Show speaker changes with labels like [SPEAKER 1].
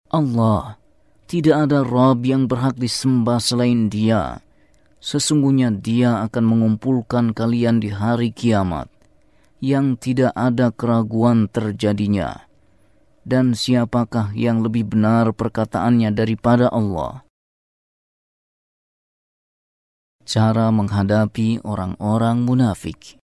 [SPEAKER 1] Allah, tidak ada Rabb yang berhak disembah selain Dia. Sesungguhnya Dia akan mengumpulkan kalian di hari kiamat, yang tidak ada keraguan terjadinya. Dan siapakah yang lebih benar perkataannya daripada Allah? Cara menghadapi orang-orang munafik.